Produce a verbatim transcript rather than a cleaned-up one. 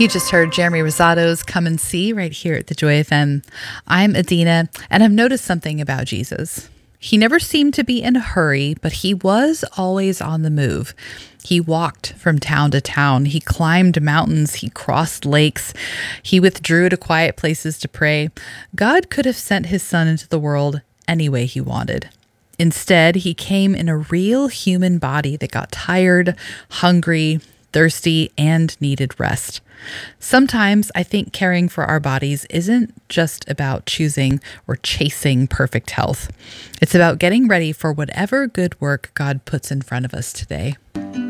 You just heard Jeremy Rosado's Come and See right here at the Joy F M. I'm Adina, and I've noticed something about Jesus. He never seemed to be in a hurry, but he was always on the move. He walked from town to town. He climbed mountains. He crossed lakes. He withdrew to quiet places to pray. God could have sent his son into the world any way he wanted. Instead, he came in a real human body that got tired, hungry, thirsty, and needed rest. Sometimes I think caring for our bodies isn't just about choosing or chasing perfect health. It's about getting ready for whatever good work God puts in front of us today.